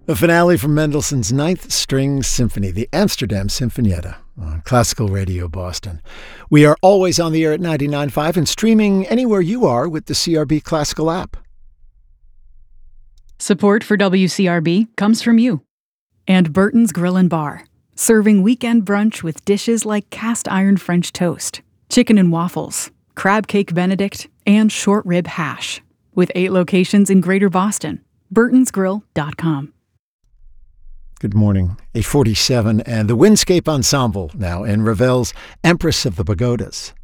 The finale from Mendelssohn's Ninth String Symphony, the Amsterdam Sinfonietta, on Classical Radio Boston. We are always on the air at 99.5 and streaming anywhere you are with the CRB Classical app. Support for WCRB comes from you and Burton's Grill and Bar, serving weekend brunch with dishes like cast iron French toast, chicken and waffles, crab cake Benedict, and short rib hash. With 8 locations in Greater Boston. burtonsgrill.com. Good morning. 8:47, and the Windscape Ensemble now in Ravel's Empress of the Pagodas.